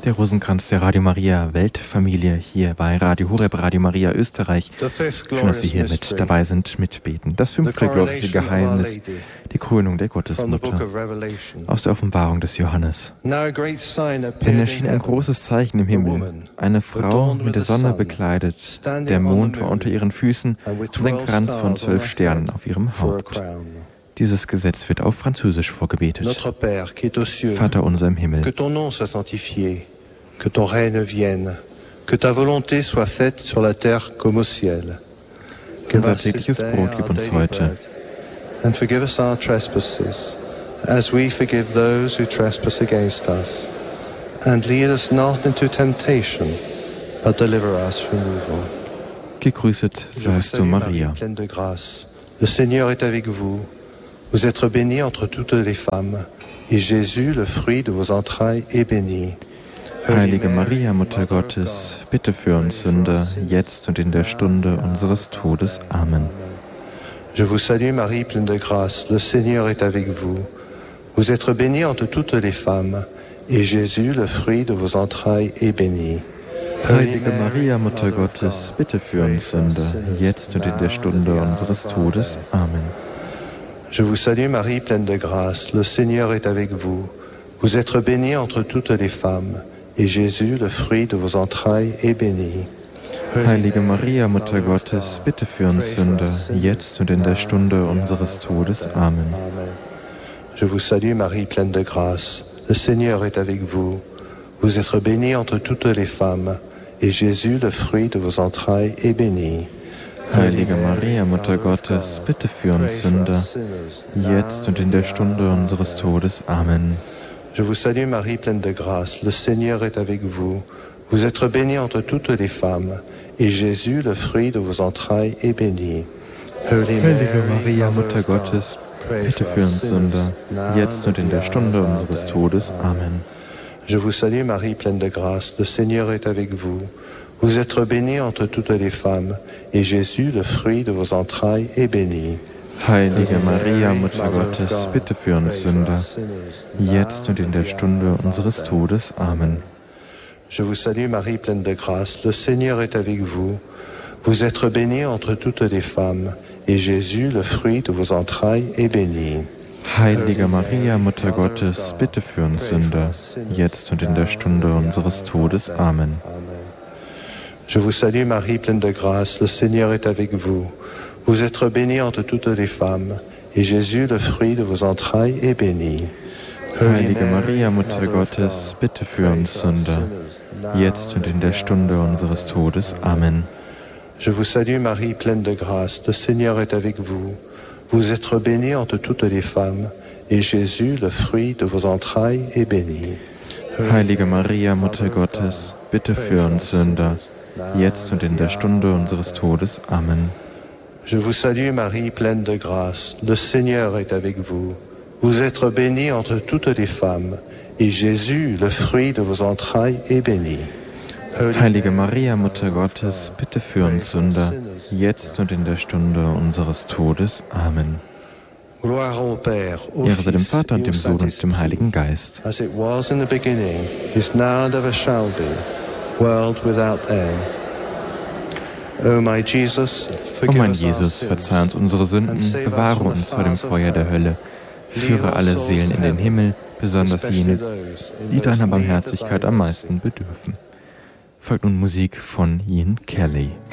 Der Rosenkranz der Radio Maria Weltfamilie hier bei Radio Horeb, Radio Maria Österreich. Schön, dass Sie hier mit dabei sind, mitbeten. Das 5. glorreiche Geheimnis, die Krönung der Gottesmutter aus der Offenbarung des Johannes. Denn erschien ein großes Zeichen im Himmel, eine Frau mit der Sonne bekleidet, der Mond war unter ihren Füßen und ein Kranz von 12 Sternen auf ihrem Haupt. Dieses Gesetz wird auf Französisch vorgebetet. Vater unser im Himmel. Que ton règne vienne, que ta volonté soit faite sur la terre comme au ciel. Unser tägliches Brot gib uns heute. And forgive us our trespasses, as we forgive those who trespass against us. And lead us not into temptation, but deliver us from evil. Gegrüßet seist du, Maria. Pleine de grâce, le Seigneur est avec vous. Vous êtes bénie entre toutes les femmes, et Jésus, le fruit de vos entrailles, est béni. Heilige Maria, Mutter Gottes, bitte für uns Sünder, jetzt und in der Stunde unseres Todes. Amen. Je vous salue Marie, pleine de grâce, le Seigneur est avec vous. Vous êtes bénie entre toutes les femmes, et Jésus, le fruit de vos entrailles, est béni. Heilige Maria, Mutter Gottes, bitte für uns Sünder, jetzt und in der Stunde unseres Todes. Amen. Je vous salue Marie, pleine de grâce, le Seigneur est avec vous. Vous êtes bénie entre toutes les femmes, et Jésus, le fruit de vos entrailles, est béni. Heilige Maria, Mutter Gottes, bitte für uns Sünder, jetzt und in der Stunde unseres Todes. Amen. Je vous salue Marie, pleine de grâce, le Seigneur est avec vous. Vous êtes bénie entre toutes les femmes, et Jésus, le fruit de vos entrailles, est béni. Heilige Maria, Mutter Gottes, bitte für uns Sünder, jetzt und in der Stunde unseres Todes. Amen. Je vous salue Marie, pleine de grâce, le Seigneur est avec vous. Vous êtes bénie entre toutes les femmes, et Jésus, le fruit de vos entrailles, est béni. Heilige Maria, Mutter Gottes, bitte für uns Sünder, jetzt und in der Stunde unseres Todes. Amen. Je vous salue Marie, pleine de grâce, le Seigneur est avec vous. Vous êtes bénie entre toutes les femmes, et Jésus, le fruit de vos entrailles, est béni. Heilige Maria, Mutter Gottes, bitte für uns Sünder, jetzt und in der Stunde unseres Todes. Amen. Je vous salue Marie, pleine de grâce, le Seigneur est avec vous. Vous êtes bénie entre toutes les femmes, et Jésus, le fruit de vos entrailles, est béni. Heilige Maria, Mutter Gottes, bitte für uns Sünder, jetzt und in der Stunde unseres Todes. Amen. Je vous salue Marie, pleine de grâce, le Seigneur est avec vous. Vous êtes bénie entre toutes les femmes, et Jésus, le fruit de vos entrailles, est béni. Heilige Maria, Mutter Gottes, bitte für uns Sünder, jetzt und in der Stunde unseres Todes. Amen. Je vous salue Marie, pleine de grâce, le Seigneur est avec vous. Vous êtes bénie entre toutes les femmes, et Jésus, le fruit de vos entrailles, est béni. Heilige Maria, Mutter Gottes, bitte für uns Sünder, jetzt und in der Stunde unseres Todes. Amen. Je vous salue Marie, pleine de grâce, le Seigneur est avec vous. Vous êtes bénie entre toutes les femmes, et Jésus, le fruit de vos entrailles, est béni. Heilige Maria, Mutter Gottes, bitte für uns Sünder, jetzt und in der Stunde unseres Todes. Amen. Ehre sei dem Vater und dem Sohn und dem Heiligen Geist. As it was in the beginning, is now and ever shall be, world without end. O mein Jesus, verzeih uns unsere Sünden, bewahre uns vor dem Feuer der Hölle, führe alle Seelen in den Himmel, besonders jene, die deiner Barmherzigkeit am meisten bedürfen. Folgt nun Musik von Ian Kelly.